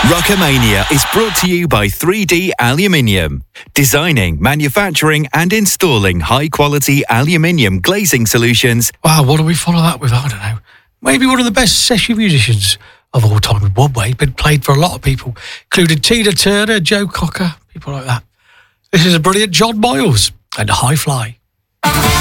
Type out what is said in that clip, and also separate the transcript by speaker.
Speaker 1: Rockamania is brought to you by 3D Aluminium. Designing, manufacturing and installing high-quality aluminium glazing solutions.
Speaker 2: Wow, what do we follow that with? I don't know. Maybe one of the best session musicians of all time in one way, but played for a lot of people, including Tina Turner, Joe Cocker, people like that. This is a brilliant John Miles and High Fly.